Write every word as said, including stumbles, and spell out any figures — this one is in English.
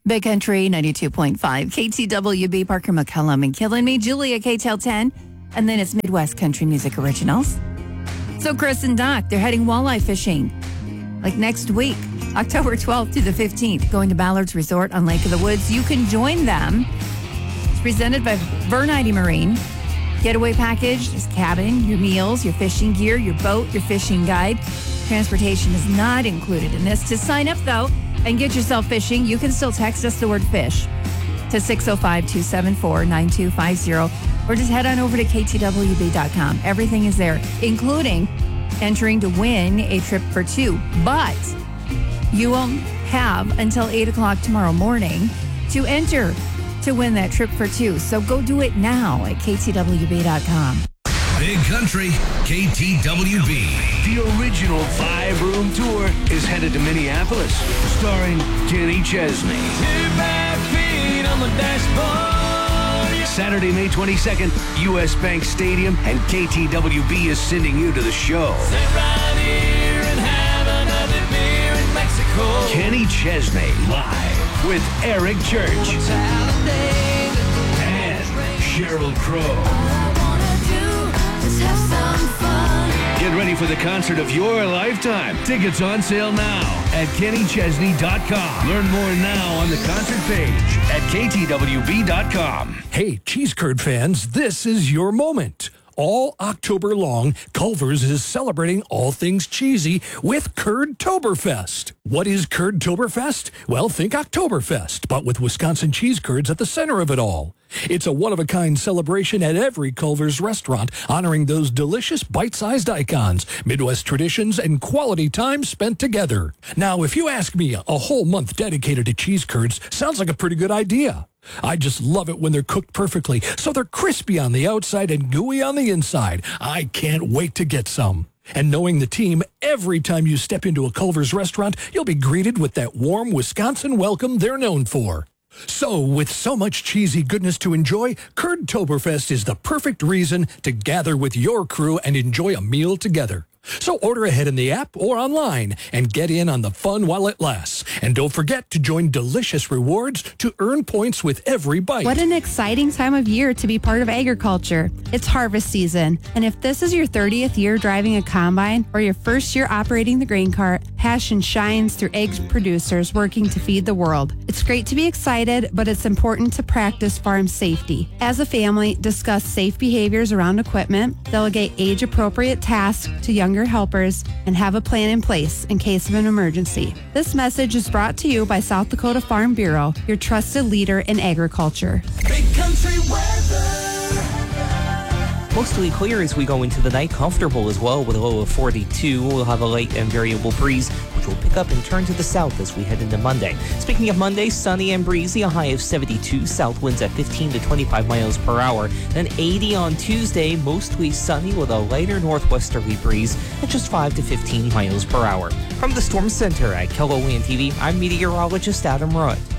Big Country ninety-two point five, K T W B, Parker McCullum and Killing Me, Julia, K T L ten, and then it's Midwest Country Music Originals. So Chris and Doc, they're heading walleye fishing like next week, October twelfth to the fifteenth, going to Ballard's Resort on Lake of the Woods. You can join them. It's presented by Vernity Marine. Getaway package is cabin, your meals, your fishing gear, your boat, your fishing guide. Transportation is not included in this. To sign up, though, and get yourself fishing, you can still text us the word fish to six oh five, two seven four, nine two five zero or just head on over to K T W B dot com. Everything is there, including entering to win a trip for two. But you will have until eight o'clock tomorrow morning to enter to win that trip for two. So go do it now at K T W B dot com. Big Country, K T W B. The original five-room tour is headed to Minneapolis, starring Kenny Chesney. Two bare feet on the dashboard. Saturday, May twenty-second, U S Bank Stadium, and K T W B is sending you to the show. Sit right here and have another beer in Mexico. Kenny Chesney, live with Eric Church and Sheryl Crow. Get ready for the concert of your lifetime. Tickets on sale now at kenny chesney dot com. Learn more now on the concert page at K T W B dot com. Hey, cheese curd fans, this is your moment. All October long, Culver's is celebrating all things cheesy with Curd-Toberfest. What is Curd-Toberfest? Well, think Oktoberfest, but with Wisconsin cheese curds at the center of it all. It's a one-of-a-kind celebration at every Culver's restaurant, honoring those delicious bite-sized icons, Midwest traditions, and quality time spent together. Now, if you ask me, a whole month dedicated to cheese curds sounds like a pretty good idea. I just love it when they're cooked perfectly, so they're crispy on the outside and gooey on the inside. I can't wait to get some. And knowing the team, every time you step into a Culver's restaurant, you'll be greeted with that warm Wisconsin welcome they're known for. So, with so much cheesy goodness to enjoy, Curd-Toberfest is the perfect reason to gather with your crew and enjoy a meal together. So order ahead in the app or online and get in on the fun while it lasts. And don't forget to join delicious rewards to earn points with every bite. What an exciting time of year to be part of agriculture. It's harvest season. And if this is your thirtieth year driving a combine or your first year operating the grain cart, passion shines through egg producers working to feed the world. It's great to be excited, but it's important to practice farm safety. As a family, discuss safe behaviors around equipment, delegate age-appropriate tasks to younger helpers, and have a plan in place in case of an emergency. This message is brought to you by South Dakota Farm Bureau, your trusted leader in agriculture. Big Country weather. Mostly clear as we go into the night, comfortable as well with a low of forty-two. We'll have a light and variable breeze, which will pick up and turn to the south as we head into Monday. Speaking of Monday, sunny and breezy, a high of seventy-two, south winds at fifteen to twenty-five miles per hour. Then eighty on Tuesday, mostly sunny with a lighter northwesterly breeze at just five to fifteen miles per hour. From the Storm Center at K L O N T V, I'm meteorologist Adam Rudd.